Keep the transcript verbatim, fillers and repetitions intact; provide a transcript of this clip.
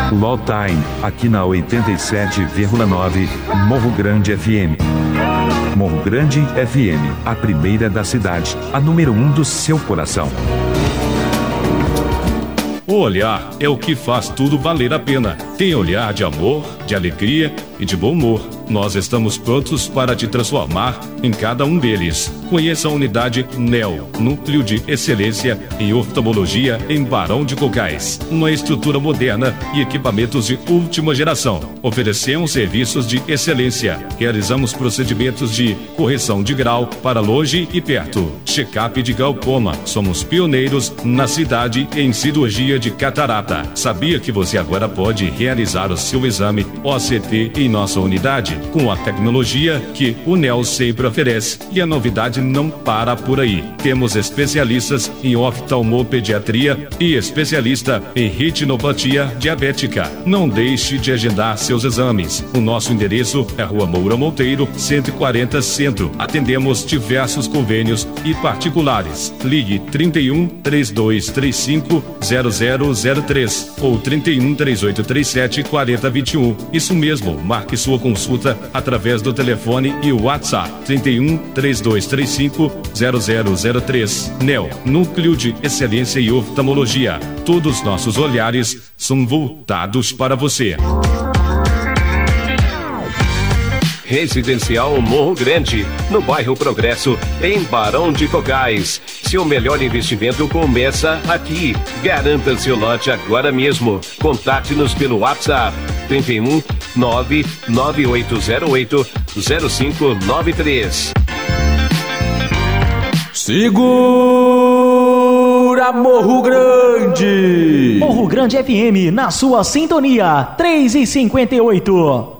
LOL Time, aqui na oitenta e sete vírgula nove, Morro Grande F M. Morro Grande F M, a primeira da cidade, a número um do seu coração. O olhar é o que faz tudo valer a pena. Tem olhar de amor, de alegria e de bom humor. Nós estamos prontos para te transformar em cada um deles. Conheça a unidade NEO, Núcleo de Excelência em Oftalmologia em Barão de Cocais. Uma estrutura moderna e equipamentos de última geração. Oferecemos serviços de excelência. Realizamos procedimentos de correção de grau para longe e perto. Check-up de glaucoma. Somos pioneiros na cidade em cirurgia de catarata. Sabia que você agora pode realizar o seu exame O C T em nossa unidade? Com a tecnologia que o NEO sempre oferece. E a novidade não para por aí. Temos especialistas em oftalmopediatria e especialista em retinopatia diabética. Não deixe de agendar seus exames. O nosso endereço é Rua Moura Monteiro, cento e quarenta Centro. Atendemos diversos convênios e particulares. Ligue trinta e um, trinta e dois trinta e cinco, zero zero zero três ou trinta e um, trinta e oito trinta e sete, quarenta vinte e um. Isso mesmo, marque sua consulta através do telefone e o WhatsApp trinta e um, trinta e dois trinta e cinco, zero zero zero três. NEO, Núcleo de Excelência e Oftalmologia. Todos os nossos olhares são voltados para você. Residencial Morro Grande, no bairro Progresso, em Barão de Cocais. Seu melhor investimento começa aqui. Garanta seu lote agora mesmo. Contate-nos pelo WhatsApp trinta e um, nove nove oito zero oito, zero cinco nove três. Segura Morro Grande! Morro Grande F M, na sua sintonia, três e cinquenta e oito.